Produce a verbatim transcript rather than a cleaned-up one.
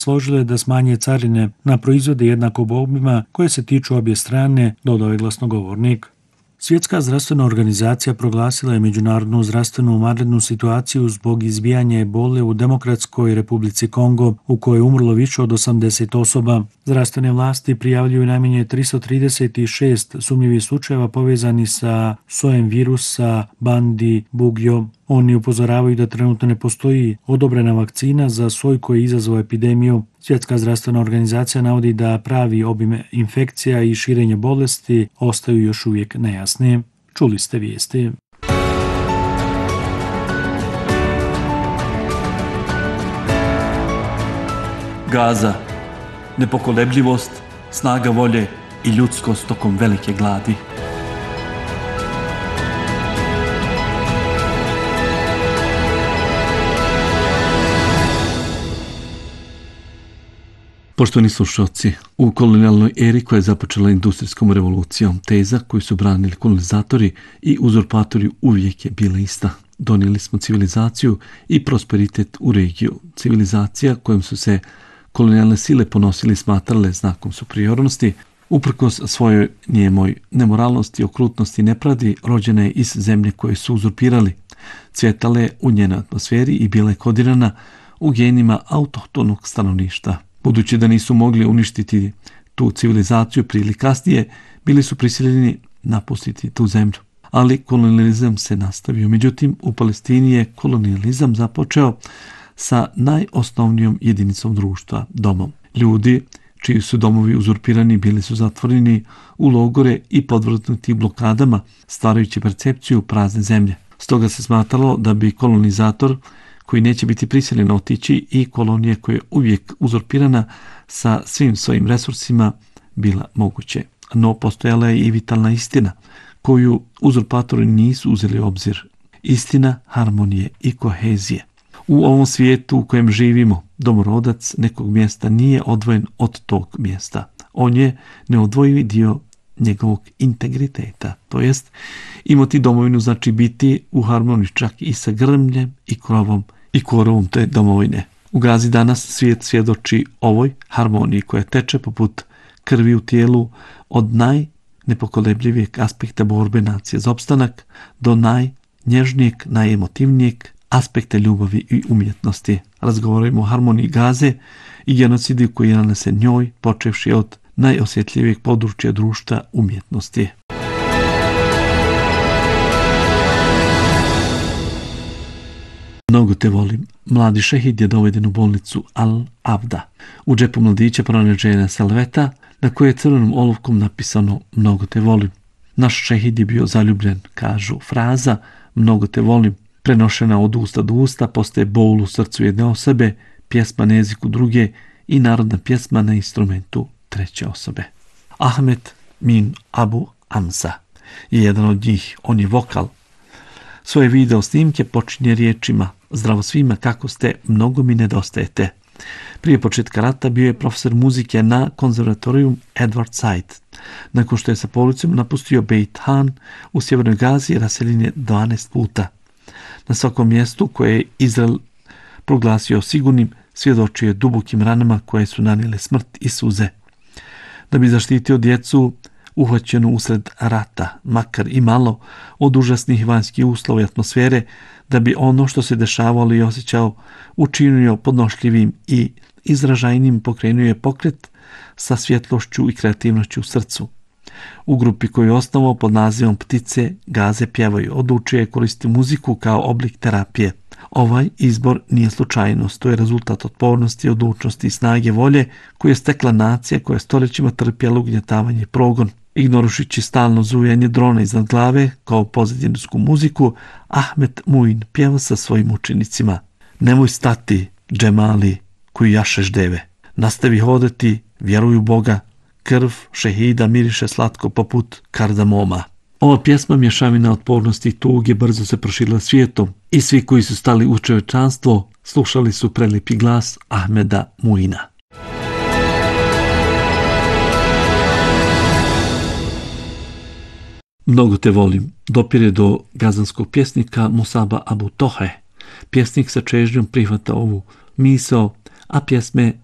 složile da smanje carine na proizvode jednakog obima koje se tiču obje strane, dodao je glasnogovornik. Svjetska zdravstvena organizacija proglasila je međunarodnu zdravstvenu vanrednu situaciju zbog izbijanja ebole u Demokratskoj Republici Kongo, u kojoj je umrlo više od osamdeset osoba. Zdravstvene vlasti prijavljuju najmanje tristo trideset šest sumnjivih slučajeva povezani sa sojem virusa Bandi Bugyo. Oni upozoravaju da trenutno ne postoji odobrena vakcina za soj koji je izazvao epidemiju. Svjetska zdravstvena organizacija navodi da pravi obim infekcija i širenje bolesti ostaju još uvijek nejasni. Čuli ste vijesti. Gaza, nepokolebljivost, snaga volje i ljudskost tokom velike gladi. Poštovani slušalci, u kolonijalnoj eri koja je započela industrijskom revolucijom, teza koju su branili kolonizatori i uzurpatori uvijek je bila ista. Donijeli smo civilizaciju i prosperitet u regiju. Civilizacija kojom su se kolonijalne sile ponosili smatrale znakom superiornosti, uprkos svojoj njemoj nemoralnosti, okrutnosti i nepravdi, rođena je iz zemlje koje su uzurpirali. Cvjetale u njenoj atmosferi i bila je kodirana u genima autohtonog stanovništva. Budući da nisu mogli uništiti tu civilizaciju prije ili kasnije, bili su prisiljeni napustiti tu zemlju. Ali kolonijalizam se nastavio. Međutim, u Palestini je kolonijalizam započeo sa najosnovnijom jedinicom društva, domom. Ljudi čiji su domovi uzurpirani bili su zatvoreni u logore i podvrgnuti blokadama, stvarajući percepciju prazne zemlje. Stoga se smatralo da bi kolonizator koji neće biti prisiljen otići i kolonije koja je uvijek uzurpirana sa svim svojim resursima bila moguće. No postojala je i vitalna istina koju uzurpatori nisu uzeli u obzir. Istina harmonije i kohezije. U ovom svijetu u kojem živimo, domorodac nekog mjesta nije odvojen od tog mjesta. On je neodvojivi dio njegovog integriteta. To jest, imati domovinu znači biti u harmoniji čak i sa grmljem i krovom i korovom te domovine. U Gazi danas svijet svjedoči ovoj harmoniji koja teče poput krvi u tijelu od najnepokolebljivijeg aspekta borbe nacije za opstanak do najnježnijeg, najemotivnijeg aspekta ljubavi i umjetnosti. Razgovaramo o harmoniji Gaze i genocidu koji je nanesen njoj, počevši od najosjetljivijeg područja društva umjetnosti. Mnogo te volim. Mladi šehid je doveden u bolnicu Al-Avda. U džepu mladića pronađena salveta na kojoj je crvenom olovkom napisano mnogo te volim. Naš šehid je bio zaljubljen, kažu. Fraza mnogo te volim, prenošena od usta do usta, postaje bol u srcu jedne osobe, pjesma na jeziku druge i narodna pjesma na instrumentu treće osobe. Ahmed Min Abu Amza je jedan od njih. On je vokal. Svoje video snimke počinje riječima: zdravo svima, kako ste, mnogo mi nedostajete. Prije početka rata bio je profesor muzike na konzervatoriju Edward Said. Nakon što je sa policom napustio Beit Han u sjevernoj Gazi, raseljen je dvanaest puta. Na svakom mjestu koje je Izrael proglasio sigurnim, svjedočio je dubokim ranama koje su nanijele smrt i suze. Da bi zaštitio djecu uhvaćenu usred rata, makar i malo, od užasnih vanjskih uslova i atmosfere, da bi ono što se dešavalo i osjećao učinio podnošljivim i izražajnim, pokrenuo je pokret sa svjetlošću i kreativnošću u srcu. U grupi koju je osnovao pod nazivom Ptice Gaze pjevaju, odlučio je koristiti muziku kao oblik terapije. Ovaj izbor nije slučajnost, to je rezultat otpornosti, odlučnosti i snage volje koju je stekla nacija koja je stoljećima trpjela ugnjetavanje i progon. Ignorušići stalno zujanje drona iznad glave kao pozadinsku muziku, Ahmed Muin pjeva sa svojim učenicima: nemoj stati, džemali koji jašeš deve. Nastavi hodati, vjeruj u Boga, krv šehida miriše slatko poput kardamoma. Ova pjesma mješavina otpornosti i tuge brzo se proširila svijetom i svi koji su stali u čovječanstvo slušali su prelijepi glas Ahmeda Muina. Mnogo te volim dopire do gazanskog pjesnika Musaba Abu Tohe. Pjesnik sa čežnjom prihvata ovu misao, a pjesme